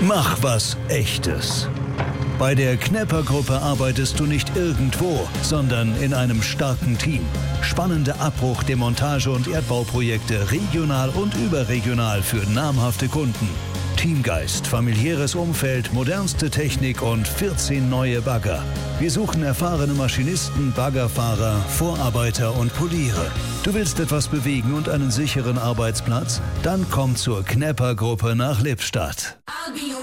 Mach was Echtes. Bei der Knepper-Gruppe arbeitest du nicht irgendwo, sondern in einem starken Team. Spannende Abbruch-, Demontage- und Erdbauprojekte regional und überregional für namhafte Kunden. Teamgeist, familiäres Umfeld, modernste Technik und 14 neue Bagger. Wir suchen erfahrene Maschinisten, Baggerfahrer, Vorarbeiter und Poliere. Du willst etwas bewegen und einen sicheren Arbeitsplatz? Dann komm zur Knepper-Gruppe nach Lippstadt.